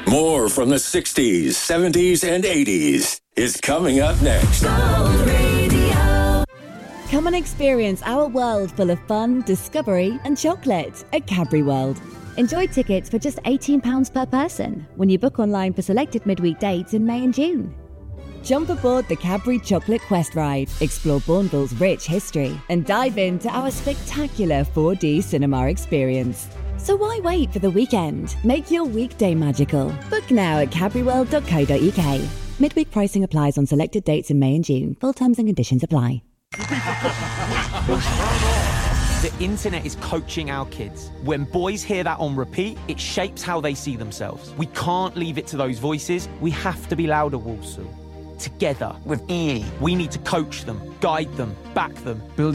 More from the 60s, 70s, and 80s is coming up next. Come and experience our world full of fun, discovery and chocolate at Cadbury World. Enjoy tickets for just £18 per person when you book online for selected midweek dates in May and June. Jump aboard the Cadbury Chocolate Quest Ride, explore Bourneville's rich history and dive into our spectacular 4D cinema experience. So why wait for the weekend? Make your weekday magical. Book now at cadburyworld.co.uk. Midweek pricing applies on selected dates in May and June. Full terms and conditions apply. The internet is coaching our kids. When boys hear that on repeat, it shapes how they see themselves. We can't leave it to those voices. We have to be louder, Walsall. Together, with EE, we need to coach them, guide them, back them, build